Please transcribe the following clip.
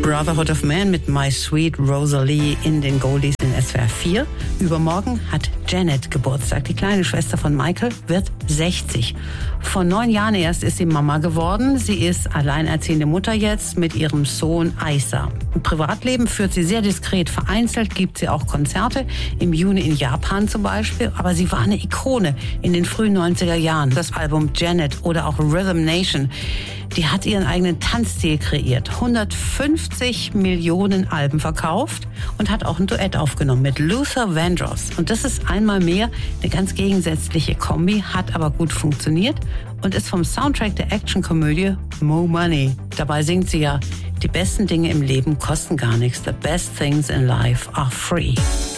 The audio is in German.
Brotherhood of Man mit My Sweet Rosalie in den Goldies in SWR 4. Übermorgen hat Janet Geburtstag. Die kleine Schwester von Michael wird 60. Vor 9 Jahren erst ist sie Mama geworden. Sie ist alleinerziehende Mutter jetzt mit ihrem Sohn Aisa. Im Privatleben führt sie sehr diskret. Vereinzelt gibt sie auch Konzerte. Im Juni in Japan zum Beispiel. Aber sie war eine Ikone in den frühen 90er Jahren. Das Album Janet oder auch Rhythm Nation. Die hat ihren eigenen Tanzstil kreiert. 150 Millionen Alben verkauft und hat auch ein Duett aufgenommen mit Luther Vandross. Und das ist einmal mehr eine ganz gegensätzliche Kombi, hat aber gut funktioniert und ist vom Soundtrack der Actionkomödie Mo Money. Dabei singt sie ja, die besten Dinge im Leben kosten gar nichts. The best things in life are free.